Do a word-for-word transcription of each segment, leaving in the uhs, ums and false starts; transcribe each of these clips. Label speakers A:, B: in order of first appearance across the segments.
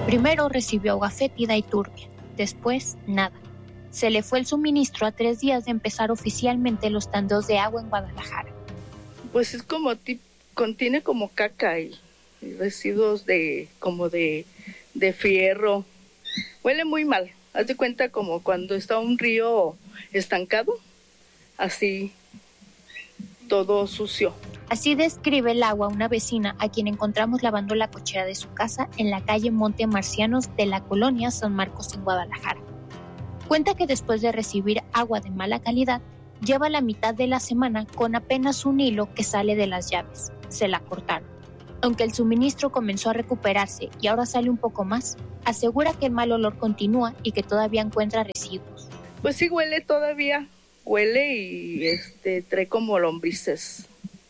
A: Primero recibió agua fétida y turbia, después nada. Se le fue el suministro a tres días de empezar oficialmente los tandeos de agua en Guadalajara.
B: Pues es como, tip, contiene como caca y, y residuos de como de, de fierro. Huele muy mal. Haz de cuenta como cuando está un río estancado, así todo sucio.
A: Así describe el agua una vecina a quien encontramos lavando la cochera de su casa en la calle Monte Marcianos de la colonia San Marcos en Guadalajara. Cuenta que después de recibir agua de mala calidad, lleva la mitad de la semana con apenas un hilo que sale de las llaves. Se la cortaron. Aunque el suministro comenzó a recuperarse y ahora sale un poco más, asegura que el mal olor continúa y que todavía encuentra residuos.
B: Pues sí huele todavía, huele y este trae como lombrices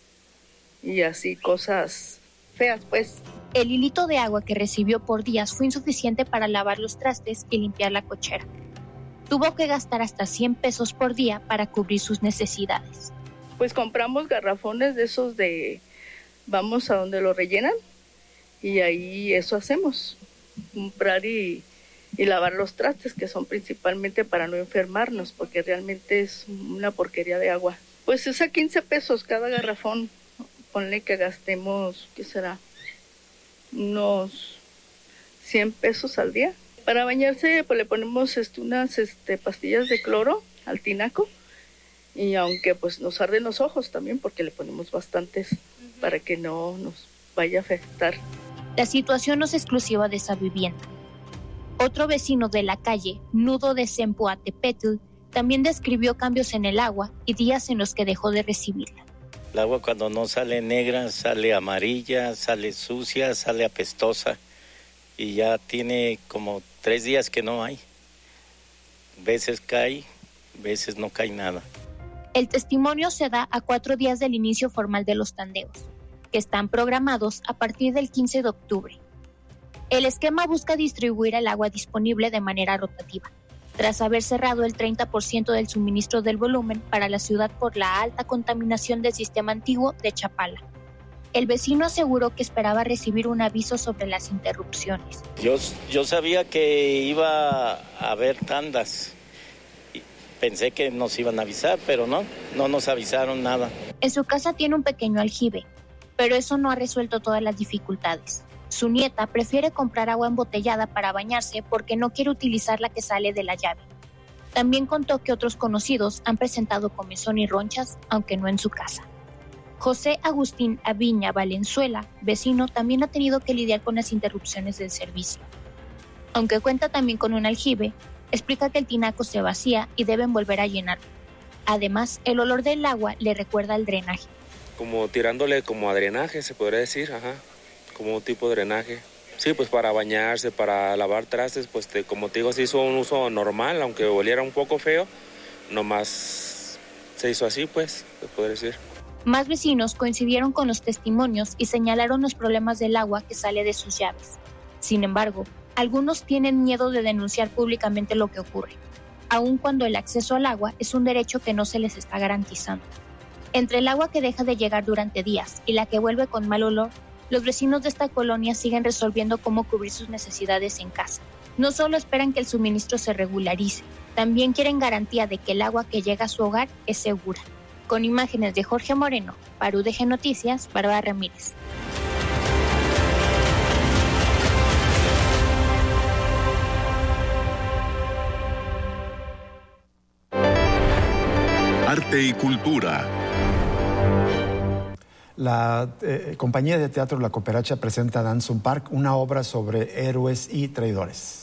B: y así cosas feas, pues.
A: El hilito de agua que recibió por días fue insuficiente para lavar los trastes y limpiar la cochera. Tuvo que gastar hasta cien pesos por día para cubrir sus necesidades.
B: Pues compramos garrafones de esos de, vamos a donde lo rellenan y ahí eso hacemos, comprar y, y lavar los trastes, que son principalmente para no enfermarnos, porque realmente es una porquería de agua. Pues es a quince pesos cada garrafón. Ponle que gastemos, ¿qué será? Unos cien pesos al día. Para bañarse, pues le ponemos este, unas este, pastillas de cloro al tinaco. Y aunque pues nos arden los ojos también, porque le ponemos bastantes uh-huh. para que no nos vaya a afectar.
A: La situación no es exclusiva de esa vivienda. Otro vecino de la calle, Nudo de Zempoaltepetl, también describió cambios en el agua y días en los que dejó de recibirla.
C: El agua cuando no sale negra, sale amarilla, sale sucia, sale apestosa y ya tiene como tres días que no hay. Veces cae, veces no cae nada.
A: El testimonio se da a cuatro días del inicio formal de los tandeos, que están programados a partir del quince de octubre. El esquema busca distribuir el agua disponible de manera rotativa, tras haber cerrado el treinta por ciento del suministro del volumen para la ciudad por la alta contaminación del sistema antiguo de Chapala. El vecino aseguró que esperaba recibir un aviso sobre las interrupciones.
C: Yo, yo sabía que iba a haber tandas. Pensé que nos iban a avisar, pero no, no nos avisaron nada.
A: En su casa tiene un pequeño aljibe, pero eso no ha resuelto todas las dificultades. Su nieta prefiere comprar agua embotellada para bañarse porque no quiere utilizar la que sale de la llave. También contó que otros conocidos han presentado comezón y ronchas, aunque no en su casa. José Agustín Aviña Valenzuela, vecino, también ha tenido que lidiar con las interrupciones del servicio. Aunque cuenta también con un aljibe, explica que el tinaco se vacía y deben volver a llenarlo. Además, el olor del agua le recuerda al drenaje.
D: Como tirándole como a drenaje, se podría decir, ajá. Como un tipo de drenaje. Sí, pues para bañarse, para lavar trastes, pues te, como te digo, se hizo un uso normal, aunque oliera un poco feo, nomás se hizo así, pues, se podría decir.
A: Más vecinos coincidieron con los testimonios y señalaron los problemas del agua que sale de sus llaves. Sin embargo, algunos tienen miedo de denunciar públicamente lo que ocurre, aun cuando el acceso al agua es un derecho que no se les está garantizando. Entre el agua que deja de llegar durante días y la que vuelve con mal olor, los vecinos de esta colonia siguen resolviendo cómo cubrir sus necesidades en casa. No solo esperan que el suministro se regularice, también quieren garantía de que el agua que llega a su hogar es segura. Con imágenes de Jorge Moreno, para U D G Noticias, Bárbara Ramírez.
E: Arte y cultura.
F: La eh, compañía de teatro La Cooperacha presenta Danson Park, una obra sobre héroes y traidores.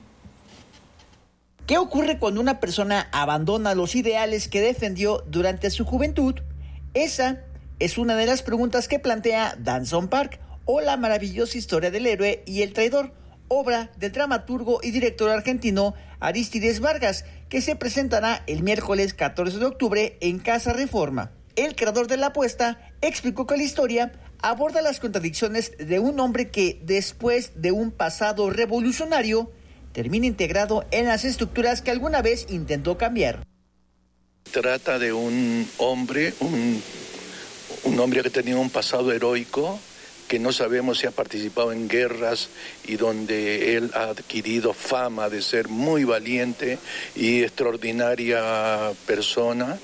G: ¿Qué ocurre cuando una persona abandona los ideales que defendió durante su juventud? Esa es una de las preguntas que plantea Danson Park, o la maravillosa historia del héroe y el traidor, obra del dramaturgo y director argentino Arístides Vargas, que se presentará el miércoles catorce de octubre en Casa Reforma. El creador de la apuesta explicó que la historia aborda las contradicciones de un hombre que, después de un pasado revolucionario, termina integrado en las estructuras que alguna vez intentó cambiar.
H: Trata de un hombre, un, un hombre que tenía un pasado heroico, que no sabemos si ha participado en guerras y donde él ha adquirido fama de ser muy valiente y extraordinaria persona.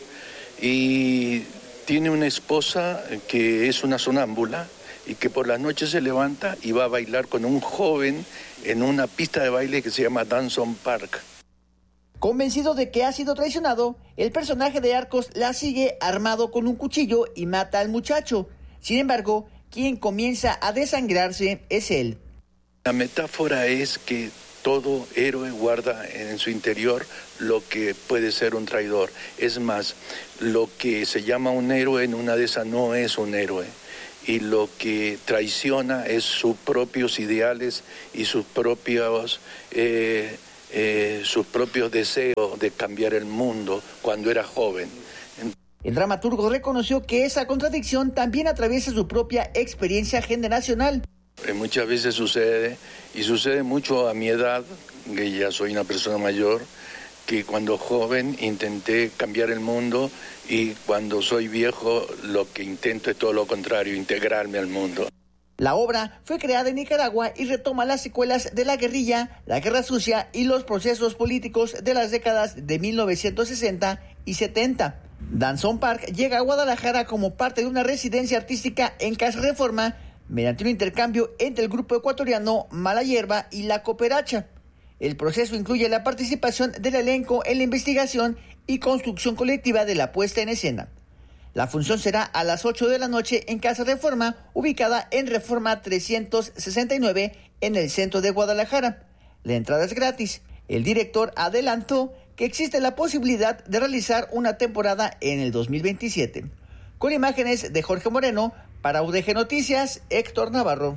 H: Y tiene una esposa que es una sonámbula y que por las noches se levanta y va a bailar con un joven en una pista de baile que se llama Danson Park.
G: Convencido de que ha sido traicionado, el personaje de Arcos la sigue armado con un cuchillo y mata al muchacho. Sin embargo, quien comienza a desangrarse es él.
H: La metáfora es que todo héroe guarda en su interior lo que puede ser un traidor. Es más, lo que se llama un héroe en una de esas no es un héroe. Y lo que traiciona es sus propios ideales y sus propios, eh, eh, sus propios deseos de cambiar el mundo cuando era joven.
G: El dramaturgo reconoció que esa contradicción también atraviesa su propia experiencia generacional.
H: Muchas veces sucede, y sucede mucho a mi edad, que ya soy una persona mayor, que cuando joven intenté cambiar el mundo y cuando soy viejo lo que intento es todo lo contrario, integrarme al mundo.
G: La obra fue creada en Nicaragua y retoma las secuelas de la guerrilla, la guerra sucia y los procesos políticos de las décadas de mil novecientos sesenta y setenta. Danson Park llega a Guadalajara como parte de una residencia artística en Casa Reforma mediante un intercambio entre el grupo ecuatoriano Mala Hierba y La Cooperacha. El proceso incluye la participación del elenco en la investigación y construcción colectiva de la puesta en escena. La función será a las ocho de la noche en Casa Reforma, ubicada en Reforma trescientos sesenta y nueve en el centro de Guadalajara. La entrada es gratis. El director adelantó que existe la posibilidad de realizar una temporada en el dos mil veintisiete. Con imágenes de Jorge Moreno, para U D G Noticias, Héctor Navarro.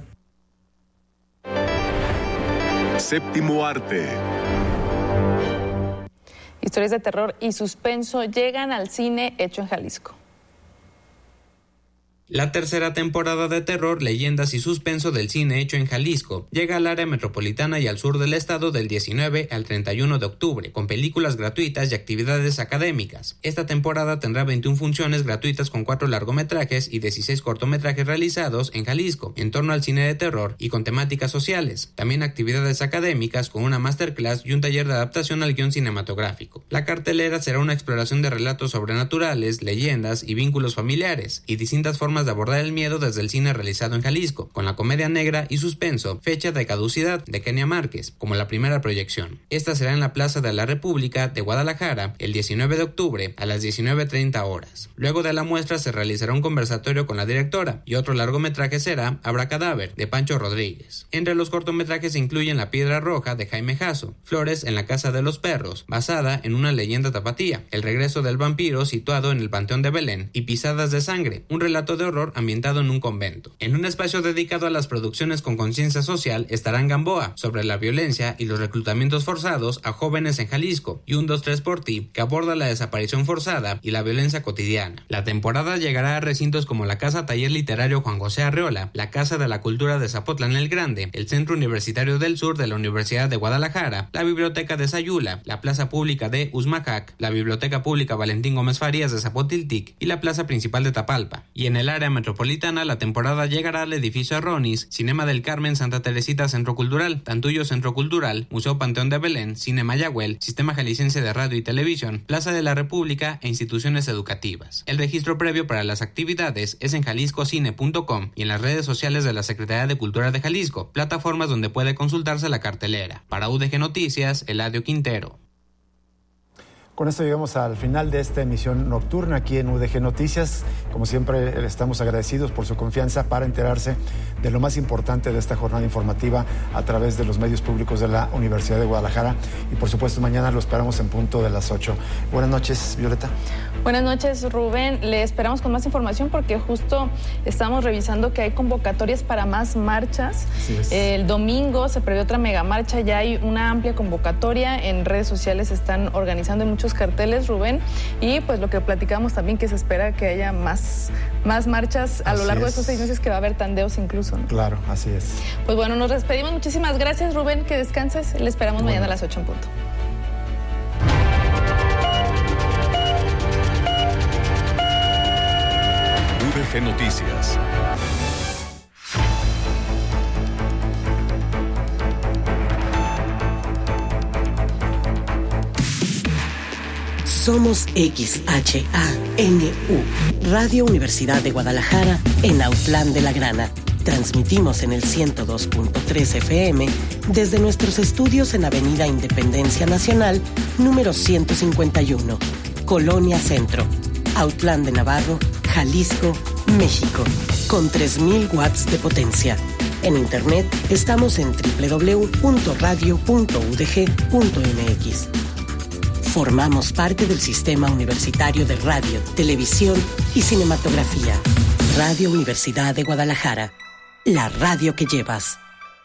E: Séptimo arte.
I: Historias de terror y suspenso llegan al cine hecho en Jalisco.
J: La tercera temporada de terror, leyendas y suspenso del cine hecho en Jalisco llega al área metropolitana y al sur del estado del diecinueve al treinta y uno de octubre, con películas gratuitas y actividades académicas. Esta temporada tendrá veintiuna funciones gratuitas con cuatro largometrajes y dieciséis cortometrajes realizados en Jalisco, en torno al cine de terror y con temáticas sociales. También actividades académicas con una masterclass y un taller de adaptación al guión cinematográfico. La cartelera será una exploración de relatos sobrenaturales, leyendas y vínculos familiares, y distintas formas de abordar el miedo desde el cine realizado en Jalisco, con la comedia negra y suspenso Fecha de caducidad de Kenia Márquez como la primera proyección. Esta será en la Plaza de la República de Guadalajara el diecinueve de octubre a las diecinueve treinta horas. Luego de la muestra se realizará un conversatorio con la directora y otro largometraje será Abracadáver de Pancho Rodríguez. Entre los cortometrajes se incluyen La Piedra Roja de Jaime Jasso, Flores en la Casa de los Perros, basada en una leyenda tapatía, El regreso del vampiro situado en el Panteón de Belén y Pisadas de Sangre, un relato de horror ambientado en un convento. En un espacio dedicado a las producciones con conciencia social estarán Gamboa, sobre la violencia y los reclutamientos forzados a jóvenes en Jalisco, y Un dos tres por ti, que aborda la desaparición forzada y la violencia cotidiana. La temporada llegará a recintos como la Casa Taller Literario Juan José Arreola, la Casa de la Cultura de Zapotlán el Grande, el Centro Universitario del Sur de la Universidad de Guadalajara, la Biblioteca de Sayula, la Plaza Pública de Usmacac, la Biblioteca Pública Valentín Gómez Farías de Zapotiltic y la Plaza Principal de Tapalpa. Y en el área metropolitana, la temporada llegará al edificio Arronis, Cinema del Carmen, Santa Teresita Centro Cultural, Tantullo Centro Cultural, Museo Panteón de Belén, Cine Mayagüel, Sistema Jalisciense de Radio y Televisión, Plaza de la República e instituciones educativas. El registro previo para las actividades es en jalisco cine punto com y en las redes sociales de la Secretaría de Cultura de Jalisco, plataformas donde puede consultarse la cartelera. Para U D G Noticias, Eladio Quintero.
F: Con esto llegamos al final de esta emisión nocturna aquí en U D G Noticias. Como siempre, estamos agradecidos por su confianza para enterarse de lo más importante de esta jornada informativa a través de los medios públicos de la Universidad de Guadalajara. Y por supuesto, mañana lo esperamos en punto de las ocho. Buenas noches, Violeta.
I: Buenas noches, Rubén. Le esperamos con más información porque justo estamos revisando que hay convocatorias para más marchas.
F: Así es.
I: El domingo se prevé otra megamarcha, ya hay una amplia convocatoria. En redes sociales se están organizando muchos carteles, Rubén, y pues lo que platicamos también, que se espera que haya más, más marchas a
F: así
I: lo largo
F: es.
I: de estos seis meses, que va a haber tandeos incluso, ¿no?
F: Claro, así es.
I: Pues bueno, nos despedimos. Muchísimas gracias, Rubén, que descanses. Le esperamos bueno. mañana a las ocho en punto.
E: U D G Noticias.
K: Somos X H A N U, Radio Universidad de Guadalajara, en Autlán de la Grana. Transmitimos en el ciento dos punto tres F M desde nuestros estudios en Avenida Independencia Nacional, número ciento cincuenta y uno, Colonia Centro, Autlán de Navarro, Jalisco, México, con tres mil watts de potencia. En internet estamos en doble u doble u doble u punto radio punto u d g punto m x. Formamos parte del Sistema Universitario de Radio, Televisión y Cinematografía. Radio Universidad de Guadalajara. La radio que llevas.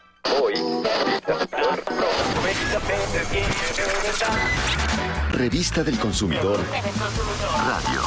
L: Revista del Consumidor. Radio.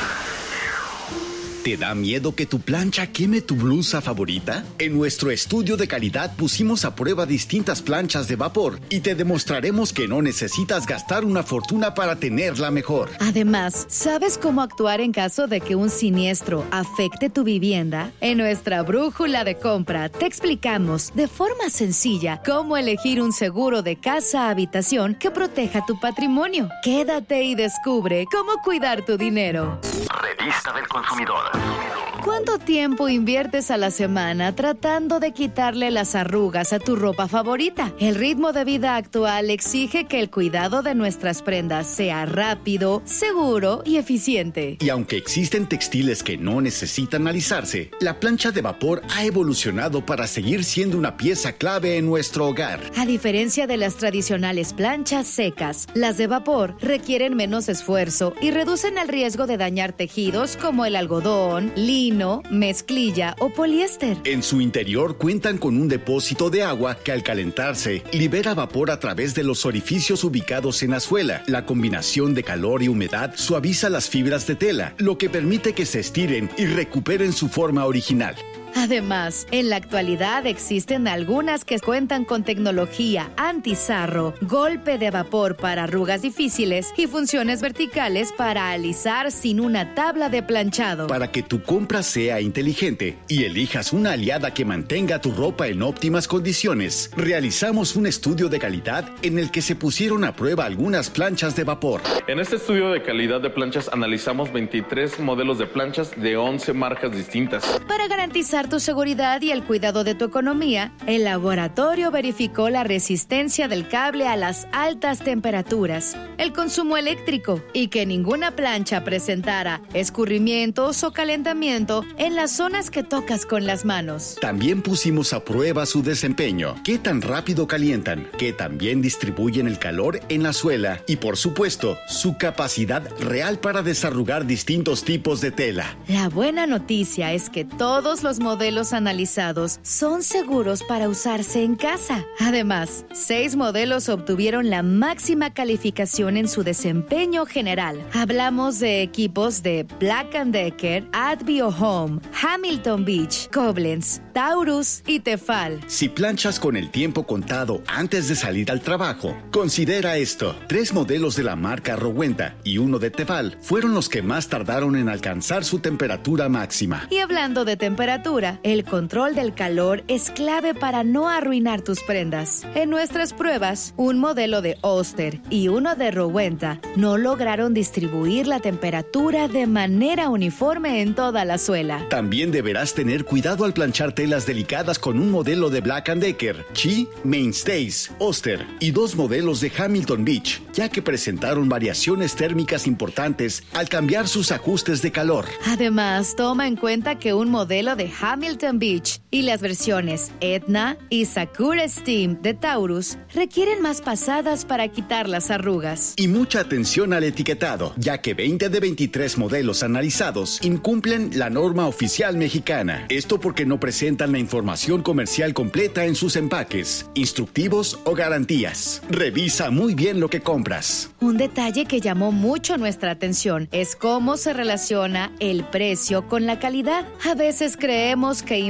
L: ¿Te da miedo que tu plancha queme tu blusa favorita? En nuestro estudio de calidad pusimos a prueba distintas planchas de vapor y te demostraremos que no necesitas gastar una fortuna para tenerla mejor.
M: Además, ¿sabes cómo actuar en caso de que un siniestro afecte tu vivienda? En nuestra brújula de compra te explicamos de forma sencilla cómo elegir un seguro de casa-habitación que proteja tu patrimonio. Quédate y descubre cómo cuidar tu dinero.
L: Revista del Consumidor.
M: ¿Cuánto tiempo inviertes a la semana tratando de quitarle las arrugas a tu ropa favorita? El ritmo de vida actual exige que el cuidado de nuestras prendas sea rápido, seguro y eficiente.
L: Y aunque existen textiles que no necesitan alisarse, la plancha de vapor ha evolucionado para seguir siendo una pieza clave en nuestro hogar.
M: A diferencia de las tradicionales planchas secas, las de vapor requieren menos esfuerzo y reducen el riesgo de dañar tejidos como el algodón, lino, mezclilla o poliéster.
L: En su interior cuentan con un depósito de agua que al calentarse libera vapor a través de los orificios ubicados en la suela. La combinación de calor y humedad suaviza las fibras de tela, lo que permite que se estiren y recuperen su forma original.
M: Además, en la actualidad existen algunas que cuentan con tecnología anti-sarro, golpe de vapor para arrugas difíciles y funciones verticales para alisar sin una tabla de planchado.
L: Para que tu compra sea inteligente y elijas una aliada que mantenga tu ropa en óptimas condiciones, realizamos un estudio de calidad en el que se pusieron a prueba algunas planchas de vapor.
N: En este estudio de calidad de planchas analizamos veintitrés modelos de planchas de once marcas distintas.
M: Para garantizar tu seguridad y el cuidado de tu economía, el laboratorio verificó la resistencia del cable a las altas temperaturas, el consumo eléctrico y que ninguna plancha presentara escurrimientos o calentamiento en las zonas que tocas con las manos.
L: También pusimos a prueba su desempeño, qué tan rápido calientan, qué tan bien distribuyen el calor en la suela y, por supuesto, su capacidad real para desarrugar distintos tipos de tela.
M: La buena noticia es que todos los modelos analizados son seguros para usarse en casa. Además, seis modelos obtuvieron la máxima calificación en su desempeño general. Hablamos de equipos de Black and Decker, Advio Home, Hamilton Beach, Koblenz, Taurus y Tefal.
L: Si planchas con el tiempo contado antes de salir al trabajo, considera esto. Tres modelos de la marca Rowenta y uno de Tefal fueron los que más tardaron en alcanzar su temperatura máxima.
M: Y hablando de temperatura, el control del calor es clave para no arruinar tus prendas. En nuestras pruebas, un modelo de Oster y uno de Rowenta no lograron distribuir la temperatura de manera uniforme en toda la suela.
L: También deberás tener cuidado al planchar telas delicadas con un modelo de Black and Decker, Chi, Mainstays, Oster y dos modelos de Hamilton Beach, ya que presentaron variaciones térmicas importantes al cambiar sus ajustes de calor.
M: Además, toma en cuenta que un modelo de Hamilton Beach y las versiones Etna y Sakura Steam de Taurus requieren más pasadas para quitar las arrugas.
L: Y mucha atención al etiquetado, ya que veinte de veintitrés modelos analizados incumplen la norma oficial mexicana. Esto porque no presentan la información comercial completa en sus empaques, instructivos o garantías. Revisa muy bien lo que compras.
M: Un detalle que llamó mucho nuestra atención es cómo se relaciona el precio con la calidad. A veces creemos que invertir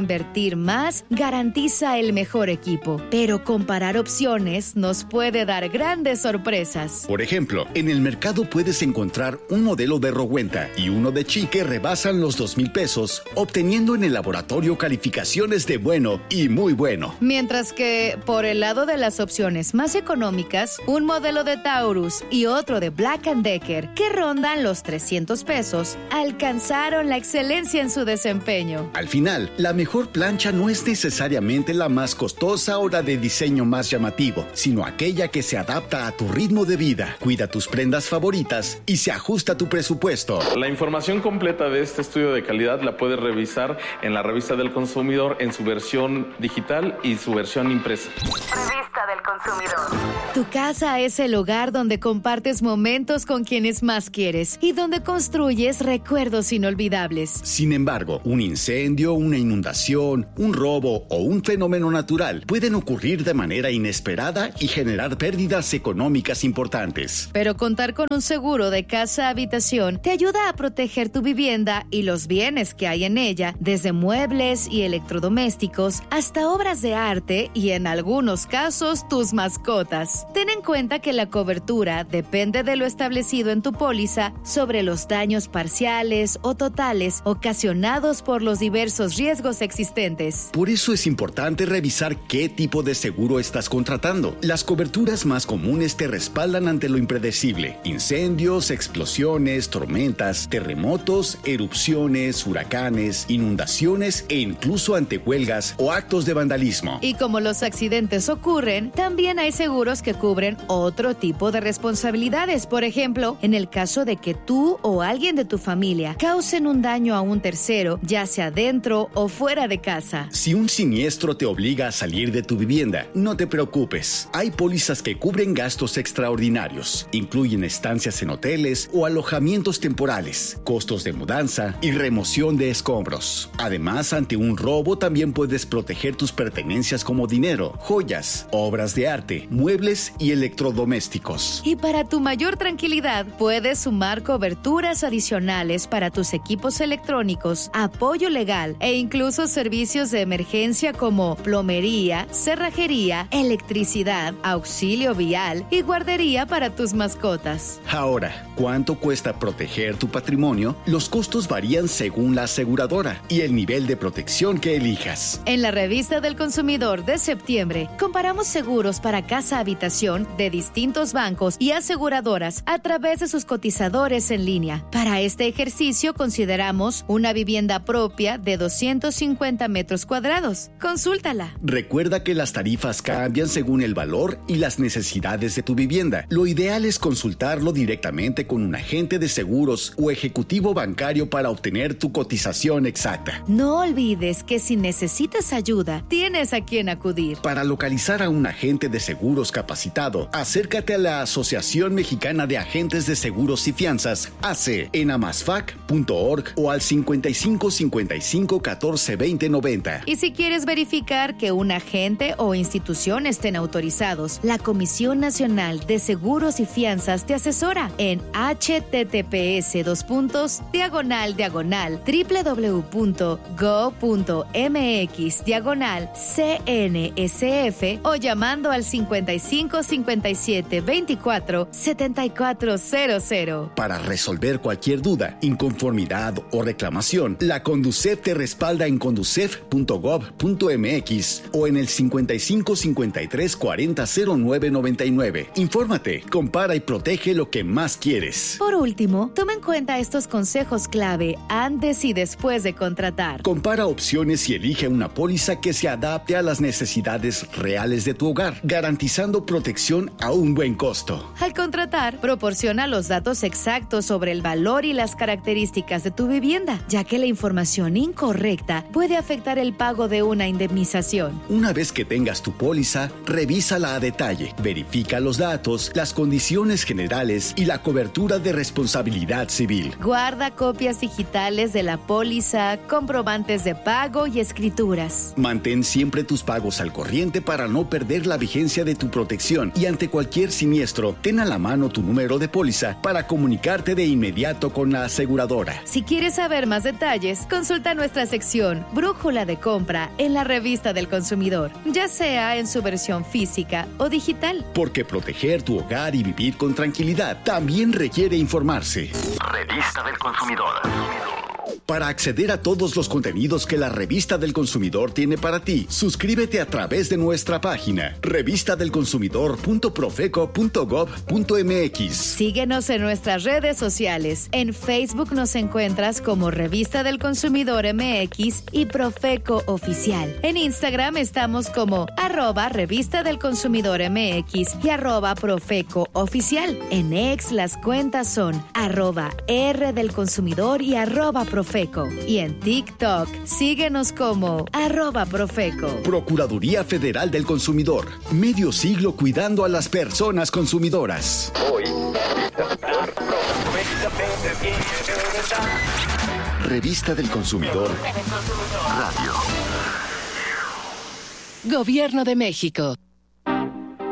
M: invertir más garantiza el mejor equipo, pero comparar opciones nos puede dar grandes sorpresas.
L: Por ejemplo, en el mercado puedes encontrar un modelo de Rowenta y uno de Chi que rebasan los dos mil pesos, obteniendo en el laboratorio calificaciones de bueno y muy bueno.
M: Mientras que, por el lado de las opciones más económicas, un modelo de Taurus y otro de Black and Decker, que rondan los trescientos pesos, alcanzaron la excelencia en su desempeño.
L: Al final, la mejor plancha no es necesariamente la más costosa o la de diseño más llamativo, sino aquella que se adapta a tu ritmo de vida, cuida tus prendas favoritas y se ajusta a tu presupuesto.
N: La información completa de este estudio de calidad la puedes revisar en la revista del consumidor en su versión digital y su versión impresa.
M: Revista del Consumidor. Tu casa es el hogar donde compartes momentos con quienes más quieres y donde construyes recuerdos inolvidables.
L: Sin embargo, un incendio, una inundación, un robo o un fenómeno natural pueden ocurrir de manera inesperada y generar pérdidas económicas importantes.
M: Pero contar con un seguro de casa-habitación te ayuda a proteger tu vivienda y los bienes que hay en ella, desde muebles y electrodomésticos hasta obras de arte y, en algunos casos, tus mascotas. Ten en cuenta que la cobertura depende de lo establecido en tu póliza sobre los daños parciales o totales ocasionados por los diversos riesgos existentes.
L: Por eso es importante revisar qué tipo de seguro estás contratando. Las coberturas más comunes te respaldan ante lo impredecible: incendios, explosiones, tormentas, terremotos, erupciones, huracanes, inundaciones e incluso ante huelgas o actos de vandalismo.
M: Y como los accidentes ocurren, también hay seguros que cubren otro tipo de responsabilidades. Por ejemplo, en el caso de que tú o alguien de tu familia causen un daño a un tercero, ya sea dentro o fuera de casa.
L: Si un siniestro te obliga a salir de tu vivienda, no te preocupes. Hay pólizas que cubren gastos extraordinarios. Incluyen estancias en hoteles o alojamientos temporales, costos de mudanza y remoción de escombros. Además, ante un robo también puedes proteger tus pertenencias como dinero, joyas, obras de arte, muebles y electrodomésticos.
M: Y para tu mayor tranquilidad, puedes sumar coberturas adicionales para tus equipos electrónicos, apoyo legal e incluso servicios de emergencia como plomería, cerrajería, electricidad, auxilio vial y guardería para tus mascotas.
L: Ahora, ¿cuánto cuesta proteger tu patrimonio? Los costos varían según la aseguradora y el nivel de protección que elijas.
M: En la revista del consumidor de septiembre, comparamos seguros para casa-habitación de distintos bancos y aseguradoras a través de sus cotizadores en línea. Para este ejercicio consideramos una vivienda propia de doscientos cincuenta metros cuadrados. Consúltala.
L: Recuerda que las tarifas cambian según el valor y las necesidades de tu vivienda. Lo ideal es consultarlo directamente con un agente de seguros o ejecutivo bancario para obtener tu cotización exacta.
M: No olvides que si necesitas ayuda, tienes a quien acudir.
L: Para localizar a un agente de seguros capacitado, acércate a la Asociación Mexicana de Agentes de Seguros y Fianzas, A C E, en amasfac punto org o al cincuenta y cinco cincuenta y cinco catorce veinte noventa.
M: Y si quieres verificar que un agente o institución estén autorizados, la Comisión Nacional de Seguros y Fianzas te asesora en https dos puntos diagonal diagonal www.go.mx diagonal cnsf o llamando al cincuenta y cinco cincuenta y siete veinticuatro setenta y cuatro cero cero.
L: Para resolver cualquier duda, inconformidad o reclamación, la Conducef te respalda en conducef punto gov punto mx o en el cincuenta y cinco cincuenta y tres cuarenta cero nueve noventa y nueve. Infórmate, compara y protege lo que más quieres.
M: Por último, toma en cuenta estos consejos clave antes y después de contratar.
L: Compara opciones y elige una póliza que se adapte a las necesidades reales de tu hogar, garantizando protección a un buen costo.
M: Al contratar, proporciona los datos exactos sobre el valor y las características de tu vivienda, ya que la información incorrecta puede afectar el pago de una indemnización.
L: Una vez que tengas tu póliza, revísala a detalle, verifica los datos, las condiciones generales y la cobertura de responsabilidad civil.
M: Guarda copias digitales de la póliza, comprobantes de pago y escrituras.
L: Mantén siempre tus pagos al corriente para no perder la vigencia de tu protección y ante cualquier siniestro, ten a la mano tu número de póliza para comunicarte de inmediato con la aseguradora.
M: Si quieres saber más detalles, consulta nuestra sección Brújula de Compra en la Revista del Consumidor, ya sea en su versión física o digital.
L: Porque proteger tu hogar y vivir con tranquilidad también requiere informarse.
O: Revista del Consumidor.
L: Para acceder a todos los contenidos que la Revista del Consumidor tiene para ti, suscríbete a través de nuestra página revista del consumidor punto profeco punto gob punto mx.
M: Síguenos en nuestras redes sociales. En Facebook nos encuentras como Revista del Consumidor M X y Profeco Oficial. En Instagram estamos como arroba Revista del Consumidor M X y arroba Profeco Oficial. En X las cuentas son arroba R del Consumidor y arroba Profeco. Y en TikTok, síguenos como arroba Profeco.
L: Procuraduría Federal del Consumidor. Medio siglo cuidando a las personas consumidoras. Hoy. Revista del Consumidor. Radio.
K: Gobierno de México.